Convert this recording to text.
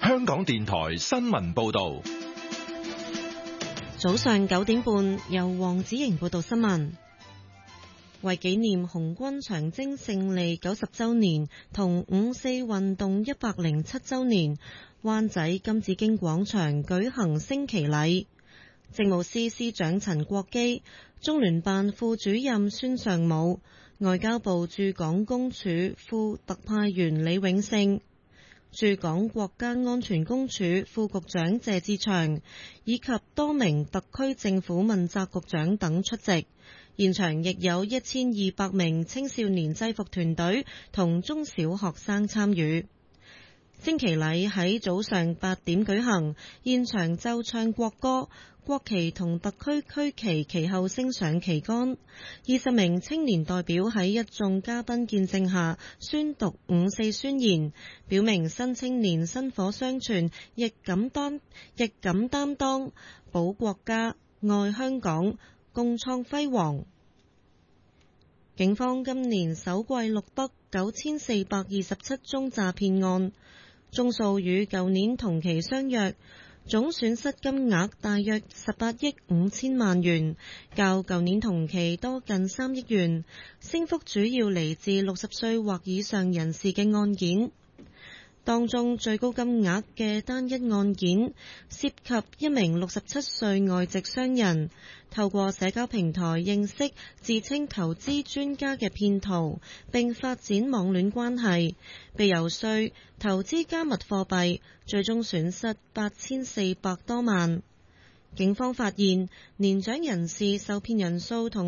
香港電台新聞報道。 早上9點半，由黃子瑩報道新聞。為紀念紅軍長征勝利90週年同五四運動107週年，灣仔金紫荊廣場舉行升旗禮。政務司司長陳國基、中聯辦副主任孫尚武、外交部駐港公署副特派員李永勝、駐港國家安全公署副局長謝志祥以及多名特區政府問責局長等出席。現場亦有1200名青少年制服團隊同中小學生參與。升旗禮喺早上8點舉行，現場奏唱國歌，國旗同特區區旗其後升上旗杆。20名青年代表喺一眾嘉賓見證下宣讀五四宣言，表明新青年薪火相傳，亦敢擔當，保國家、愛香港，共創輝煌。警方今年首季錄得9427宗詐騙案，宗數與舊年同期相若，總損失金額大約18億5千萬元，較舊年同期多近3億元，升幅主要嚟自60歲或以上人士嘅案件。當中最高金額嘅單一案件涉及一名67歲外籍商人，透過社交平台認識自稱投資專家嘅騙徒，並發展網戀關係，被游說投資加密貨幣，最終損失8400多萬。警方發現年長人士受騙人數同